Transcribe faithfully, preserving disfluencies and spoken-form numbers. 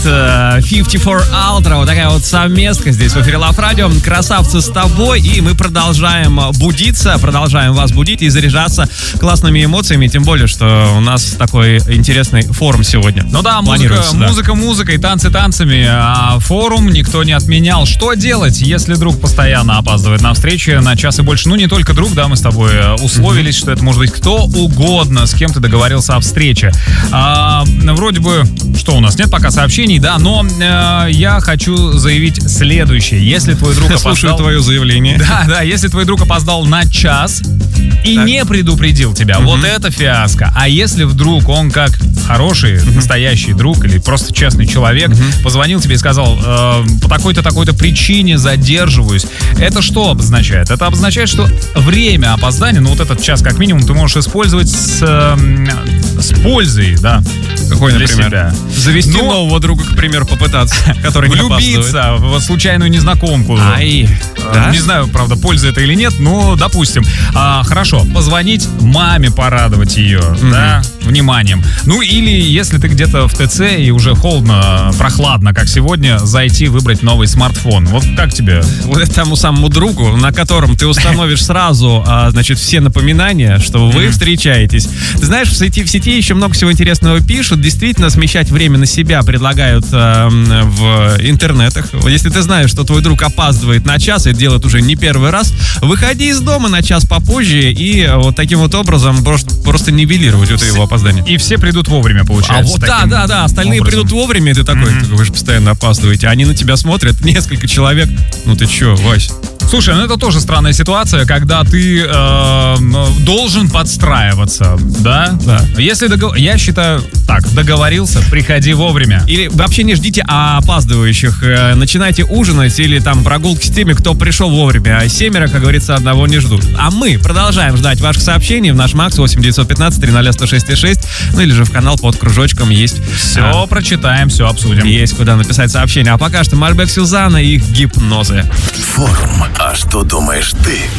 пятьдесят четыре Ultra. Вот такая вот совместка здесь в эфире Love Radio. Красавцы с тобой. И мы продолжаем будиться, продолжаем вас будить и заряжаться классными эмоциями. Тем более, что у нас такой интересный форум сегодня. Ну да, музыка, да. музыка музыкой, танцы танцами. А форум никто не отменял. Что делать, если друг постоянно опаздывает на встречи на час и больше? Ну, не только друг, да, мы с тобой условились, mm-hmm. что это может быть кто угодно, с кем ты договорился о встрече. А, вроде бы, что у нас, нет пока сообщений, да, но э, я хочу заявить следующее. Если твой друг опоздал... Слушаю твое заявление. Да, да, если твой друг опоздал на час и так. не предупредил тебя, mm-hmm. вот это фиаско. А если вдруг он как хороший, mm-hmm. настоящий друг или просто честный человек mm-hmm. позвонил тебе и сказал, э, по такой-то, такой-то причине задерживаюсь, это что обозначает? Это обозначает, что время опоздания, ну вот этот час как минимум ты можешь использовать с, э, с пользой, да. Какой, например? Себя. Завести Но... нового друга, к примеру, попытаться, который не влюбиться в случайную незнакомку. Ай, да? Не знаю, правда, польза это или нет, но допустим. А, хорошо, позвонить маме, порадовать ее, mm-hmm. да, вниманием. Ну или если ты где-то в ТЦ и уже холодно, прохладно, как сегодня, зайти, выбрать новый смартфон. Вот как тебе? Вот тому самому другу, на котором ты установишь сразу, а, значит, все напоминания, что вы mm-hmm. встречаетесь. Ты знаешь, в сети, в сети еще много всего интересного пишут. Действительно, смещать время на себя предлагают э, в интернетах. Если ты знаешь, что твой друг опаздывает на час, и делает уже не первый раз, выходи из дома на час попозже и вот таким вот образом просто, просто нивелировать это его опоздание. И все придут вовремя, получается. А вот да, да, да, остальные образом. придут вовремя, и ты такой, mm-hmm. вы же постоянно опаздываете. Они на тебя смотрят, несколько человек. Ну ты че, Вась? Слушай, ну это тоже странная ситуация, когда ты э, должен подстраиваться, да? Да. Если догов... Я считаю, так, договорился, приходи вовремя. Или вообще не ждите опаздывающих, э, начинайте ужинать или там прогулки с теми, кто пришел вовремя, а семеро, как говорится, одного не ждут. А мы продолжаем ждать ваших сообщений в наш Макс восемь девятьсот пятнадцать три ноль сто шесть шесть, ну или же в канал под кружочком есть. Все а, прочитаем, все обсудим. Есть куда написать сообщение. А пока что Марбек Сюзанна и их гипнозы. Форум. А что думаешь ты?